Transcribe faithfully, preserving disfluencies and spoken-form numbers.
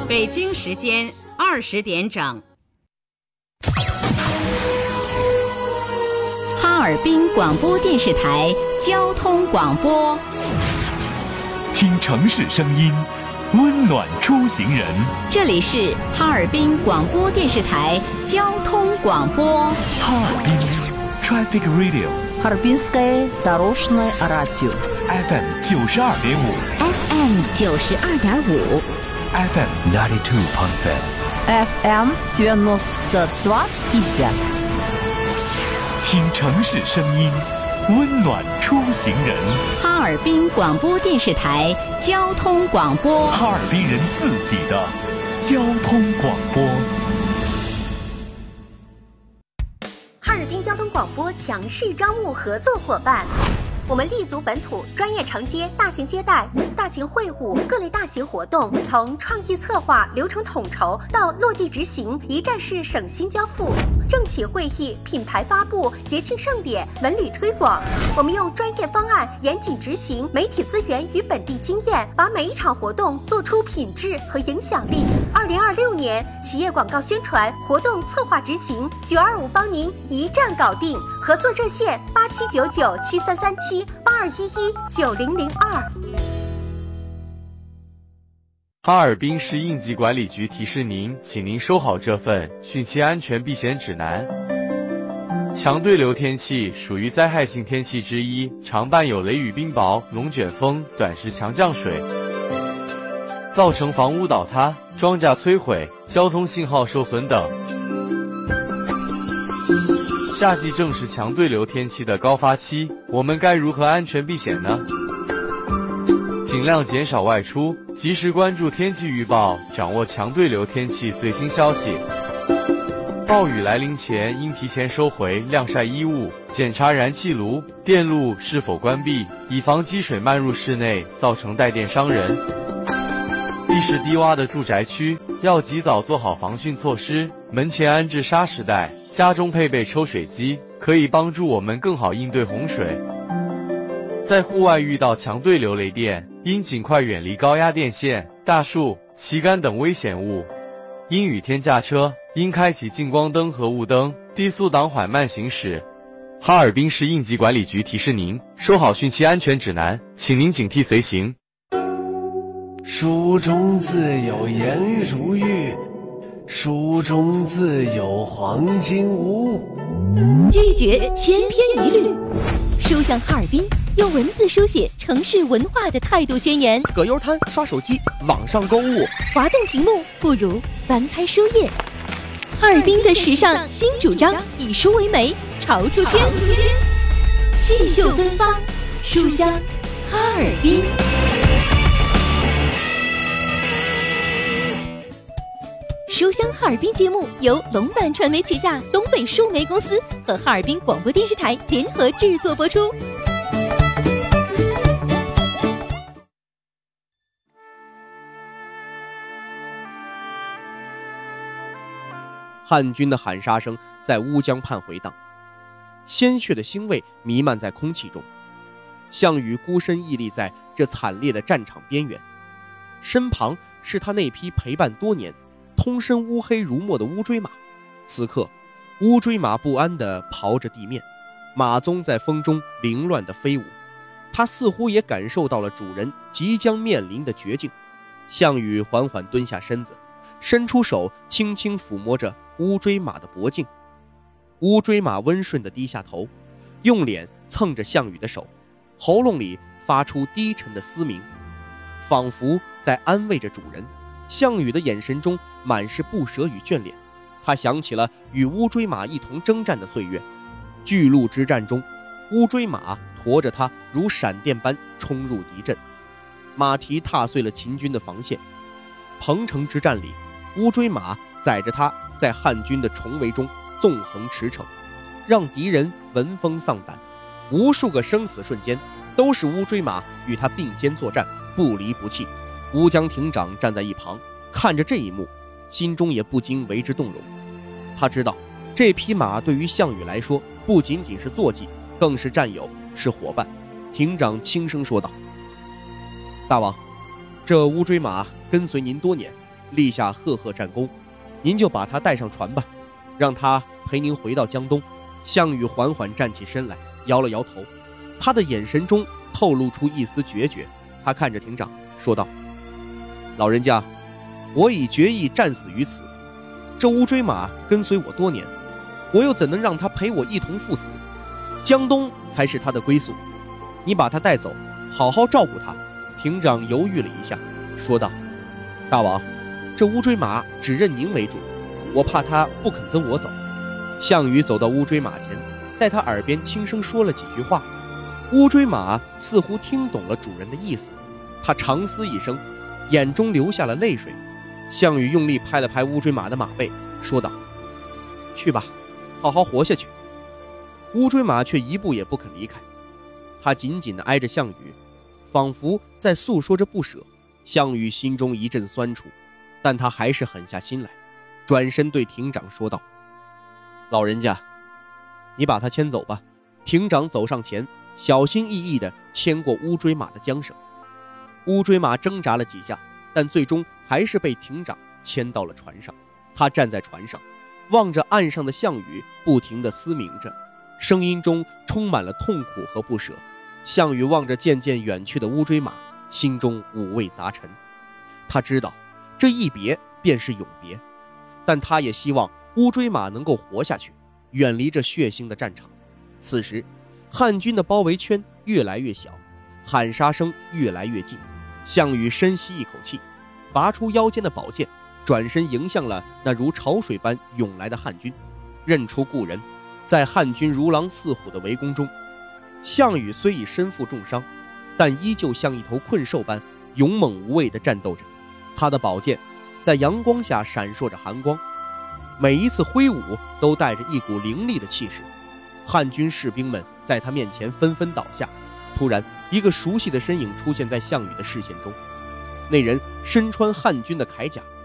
北京时间二十点整。 哈尔滨广播电视台交通广播， 听城市声音，温暖出行人。 这里是哈尔滨广播电视台交通广播。 哈尔滨 Traffic Radio， Харбинское дорожное радио F M 九十二点五 F M 九十二点五 F M ninety two point five F M девяносто два и пять。 听城市声音，温暖出行人。 哈尔滨广播电视台交通广播， 哈尔滨人自己的交通广播。 哈尔滨交通广播强势招募合作伙伴。我们立足本土，专业承接大型接待、大型会晤、各类大型活动，从创意策划、流程统筹到落地执行，一站式省心交付。政企会议、品牌发布、节庆盛典、文旅推广，我们用专业方案严谨执行，媒体资源与本地经验，把每一场活动做出品质和影响力。二零二六年企业广告宣传、活动策划执行，九二五帮您一站搞定。合作热线八七九九七三三七八二一一九零零二。 哈尔滨市应急管理局提示您，请您收好这份汛期安全避险指南。强对流天气属于灾害性天气之一，常伴有雷雨冰雹、龙卷风、短时强降水，造成房屋倒塌、庄稼摧毁、交通信号受损等。夏季正是强对流天气的高发期，我们该如何安全避险呢？尽量减少外出，及时关注天气预报，掌握强对流天气最新消息。暴雨来临前，应提前收回晾晒衣物，检查燃气炉、电路是否关闭，以防积水漫入室内，造成带电伤人。地势低洼的住宅区，要及早做好防汛措施，门前安置沙石带，家中配备抽水机，可以帮助我们更好应对洪水。在户外遇到强对流雷电，应尽快远离高压电线、大树、旗杆等危险物。阴雨天驾车，应开启近光灯和雾灯，低速档缓慢行驶。哈尔滨市应急管理局提示您，收好汛期安全指南，请您警惕随行。 书中自有颜如玉，书中自有黄金屋。 拒绝千篇一律，书香哈尔滨，用文字书写城市文化的态度宣言。 葛优瘫、刷手机、网上购物， 滑动屏幕不如翻开书页。哈尔滨的时尚新主张，以书为媒，潮出圈，气秀芬芳，书香哈尔滨。书香哈尔滨节目由龙版传媒旗下东北数媒公司和哈尔滨广播电视台联合制作播出。 汉军的喊杀声在乌江畔回荡，鲜血的腥味弥漫在空气中。项羽孤身屹立在这惨烈的战场边缘，身旁是他那匹陪伴多年、通身乌黑如墨的乌骓马。此刻，乌骓马不安地刨着地面，马鬃在风中凌乱地飞舞。他似乎也感受到了主人即将面临的绝境。项羽缓缓蹲下身子，伸出手轻轻抚摸着乌骓马的脖颈。乌骓马温顺地低下头，用脸蹭着项羽的手，喉咙里发出低沉的嘶鸣，仿佛在安慰着主人。项羽的眼神中满是不舍与眷恋，他想起了与乌骓马一同征战的岁月。巨鹿之战中，乌骓马驮着他如闪电般冲入敌阵，马蹄踏碎了秦军的防线。彭城之战里，乌骓马载着他在汉军的重围中纵横驰骋，让敌人闻风丧胆。无数个生死瞬间，都是乌骓马与他并肩作战，不离不弃。乌江亭长站在一旁，看着这一幕，心中也不禁为之动容。他知道，这匹马对于项羽来说，不仅仅是坐骑，更是战友，是伙伴。亭长轻声说道：“大王，这乌骓马跟随您多年， 立下赫赫战功，您就把他带上船吧，让他陪您回到江东。项羽缓缓站起身来，摇了摇头，他的眼神中透露出一丝决绝。他看着亭长说道：老人家，我已决意战死于此，这乌骓马跟随我多年，我又怎能让他陪我一同赴死？江东才是他的归宿，你把他带走，好好照顾他。亭长犹豫了一下，说道：大王，这乌骓马只认您为主，我怕他不肯跟我走。项羽走到乌骓马前，在他耳边轻声说了几句话。乌骓马似乎听懂了主人的意思，他长嘶一声，眼中流下了泪水。项羽用力拍了拍乌骓马的马背，说道：去吧，好好活下去。乌骓马却一步也不肯离开，他紧紧地挨着项羽，仿佛在诉说着不舍。项羽心中一阵酸楚，但他还是狠下心来，转身对亭长说道：老人家，你把他牵走吧。亭长走上前，小心翼翼地牵过乌骓马的缰绳。乌骓马挣扎了几下，但最终还是被亭长牵到了船上。他站在船上，望着岸上的项羽，不停地嘶鸣着，声音中充满了痛苦和不舍。项羽望着渐渐远去的乌骓马，心中五味杂陈。他知道这一别便是永别，但他也希望乌骓马能够活下去，远离这血腥的战场。此时汉军的包围圈越来越小，喊杀声越来越近。项羽深吸一口气，拔出腰间的宝剑，转身迎向了那如潮水般涌来的汉军。认出故人，在汉军如狼似虎的围攻中，项羽虽已身负重伤，但依旧像一头困兽般勇猛无畏地战斗着。他的宝剑在阳光下闪烁着寒光，每一次挥舞都带着一股凌厉的气势。汉军士兵们在他面前纷纷倒下。突然，一个熟悉的身影出现在项羽的视线中，那人身穿汉军的铠甲，